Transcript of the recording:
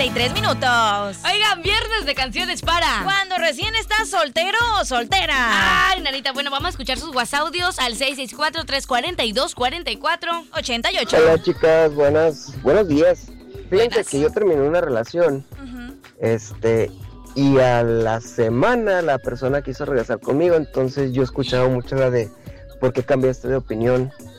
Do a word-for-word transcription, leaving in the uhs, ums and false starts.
y tres minutos. Oigan, viernes de canciones para cuando recién estás soltero o soltera. Ay, Nanita, bueno, vamos a escuchar sus WhatsApps al seis seis cuatro, tres cuatro dos, cuatro cuatro, ocho ocho. Hola, chicas, buenas, buenos días. Fíjense Buenas. que yo terminé una relación, Uh-huh. este, y a la semana la persona quiso regresar conmigo, entonces yo escuchaba mucho la de ¿por qué cambiaste de opinión?